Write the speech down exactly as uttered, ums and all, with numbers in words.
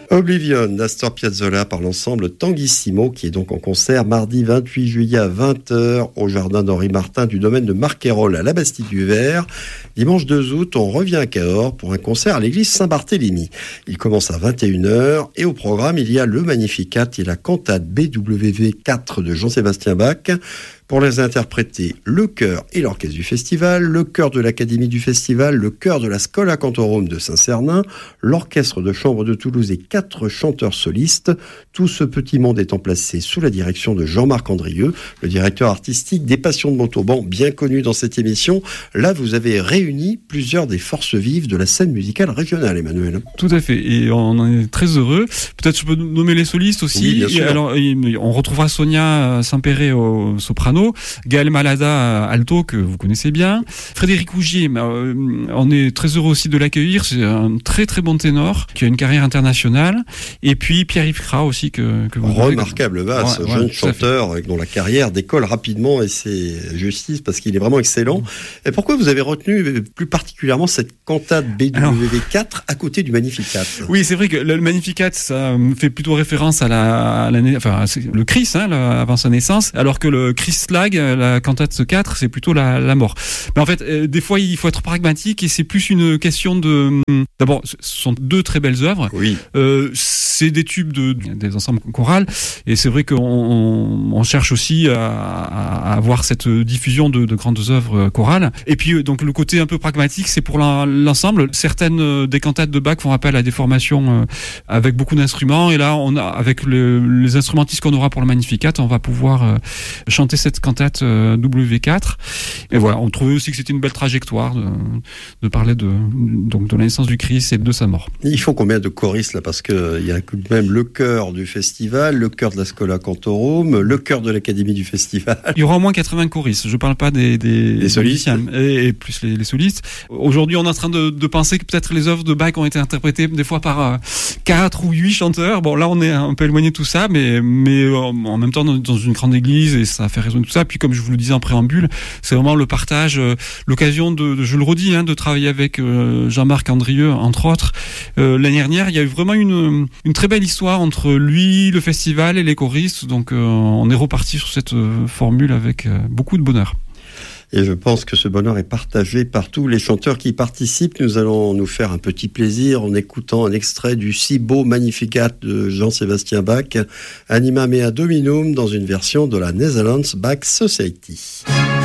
Oblivion d'Astor Piazzolla par l'ensemble Tanguissimo, qui est donc en concert mardi vingt-huit juillet à vingt heures au jardin d'Henri Martin du domaine de Marquerolles à la Bastille-du-Vert. Dimanche deux août, on revient à Cahors pour un concert à l'église Saint-Barthélemy. Il commence à vingt et une heures et au programme, il y a le Magnificat et la cantate B W V quatre de Jean-Sébastien Bach. Pour les interpréter, le chœur et l'orchestre du festival, le chœur de l'Académie du festival, le chœur de la Schola Cantorum de Saint-Cernin, l'orchestre de chambre de Toulouse et quatre chanteurs solistes. Tout ce petit monde étant placé sous la direction de Jean-Marc Andrieux, le directeur artistique des Passions de Montauban, bien connu dans cette émission. Là, vous avez réuni plusieurs des forces vives de la scène musicale régionale, Emmanuel. Tout à fait, et on en est très heureux. Peut-être je peux nommer les solistes aussi. Oui, bien sûr. Alors, on retrouvera Sonia Saint-Péret au soprano, Gaël Malada alto, que vous connaissez bien, Frédéric Ougier, euh, on est très heureux aussi de l'accueillir, c'est un très très bon ténor qui a une carrière internationale, et puis Pierre-Yves Cras aussi que, que vous remarquable basse, ouais, jeune ouais, chanteur dont la carrière décolle rapidement, et c'est justice parce qu'il est vraiment excellent. Et pourquoi vous avez retenu plus particulièrement cette cantate B W V quatre à côté du Magnificat? Oui, c'est vrai que le Magnificat, ça fait plutôt référence à la, à la enfin, le Christ, hein, avant sa naissance, alors que le Christ Lag, la cantate quatre, c'est plutôt la, la mort. Mais en fait, euh, des fois, il faut être pragmatique et c'est plus une question de... D'abord, ce sont deux très belles œuvres. Oui. Euh, c'est des tubes de, des ensembles chorales et c'est vrai qu'on on, on cherche aussi à, à avoir cette diffusion de, de grandes œuvres chorales. Et puis, donc, le côté un peu pragmatique, c'est pour l'ensemble. Certaines des cantates de Bach font appel à des formations euh, avec beaucoup d'instruments, et là, on a, avec le, les instrumentistes qu'on aura pour le Magnificat, on va pouvoir euh, chanter cette cantate euh, W quatre. Et voilà, on trouvait aussi que c'était une belle trajectoire de, de parler de, donc de la naissance du Christ et de sa mort. Il faut combien de choristes là? Parce qu'il y a tout de même le chœur du festival, le chœur de la Schola Cantorum, le chœur de l'Académie du festival. Il y aura au moins quatre-vingts choristes. Je ne parle pas des, des, des solistes et, et plus les, les solistes. Aujourd'hui, on est en train de, de penser que peut-être les œuvres de Bach ont été interprétées des fois par euh, quatre ou huit chanteurs. Bon, là, on est un peu éloigné de tout ça, mais, mais euh, en même temps, dans une grande église, et ça fait raison de tout ça. Puis, comme je vous le disais en préambule, c'est vraiment le partage, euh, l'occasion de, de, je le redis, hein, de travailler avec euh, Jean-Marc Andrieux, entre autres. Euh, l'année dernière, il y a eu vraiment une, une très belle histoire entre lui, le festival et les choristes. Donc, euh, on est reparti sur cette euh, formule avec euh, beaucoup de bonheur. Et je pense que ce bonheur est partagé par tous les chanteurs qui y participent. Nous allons nous faire un petit plaisir en écoutant un extrait du si beau Magnificat de Jean-Sébastien Bach, Anima Mea Dominum, dans une version de la Netherlands Bach Society.